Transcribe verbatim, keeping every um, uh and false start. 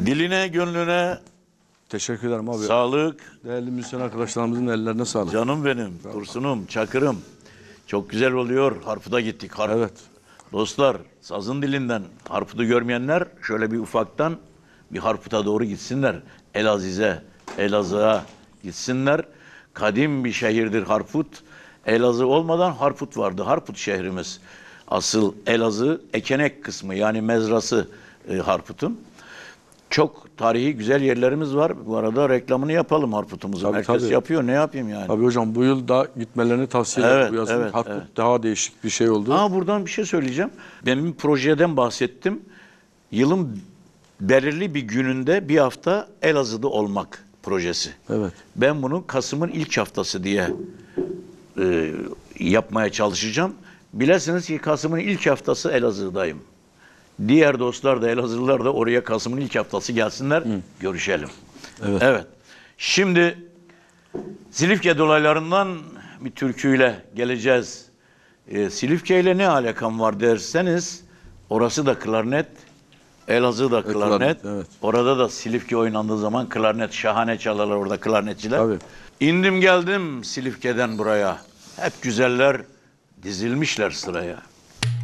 Diline, gönlüne Teşekkür ederim abi. sağlık. Değerli müzisyen arkadaşlarımızın ellerine sağlık. Canım benim, Dursun'um, Çakır'ım. Çok güzel oluyor. Harpuda gittik. Harp. Evet. Dostlar, sazın dilinden Harput'u görmeyenler şöyle bir ufaktan bir Harput'a doğru gitsinler. Elaziz'e, Elazığ'a gitsinler. Kadim bir şehirdir Harput. Elazığ olmadan Harput vardı. Harput şehrimiz. Asıl Elazığ Ekenek kısmı, yani mezrası e, Harput'un. Çok tarihi güzel yerlerimiz var. Bu arada reklamını yapalım Harput'umuzun. Tabii, Herkes tabii. yapıyor. Ne yapayım yani? Tabii hocam, bu yıl da gitmelerini tavsiye ederim. Evet, Bu yazın evet, Harput evet. daha değişik bir şey oldu. Aa, buradan bir şey söyleyeceğim. Benim projeden bahsettim. Yılın belirli bir gününde bir hafta Elazığ'da olmak projesi. Evet. Ben bunu Kasım'ın ilk haftası diye e, yapmaya çalışacağım. Bilesiniz ki Kasım'ın ilk haftası Elazığ'dayım. Diğer dostlar da, Elazığlılar da oraya Kasım'ın ilk haftası gelsinler, Hı. görüşelim. Evet. Evet. Şimdi Silifke dolaylarından bir türküyle geleceğiz. E, Silifke ile ne alakam var derseniz, orası da klarnet, Elazığ da klarnet. klarnet, evet. Orada da Silifke oynandığı zaman klarnet şahane çalarlar orada klarnetçiler. Tabii. İndim geldim Silifke'den buraya. Hep güzeller dizilmişler sıraya.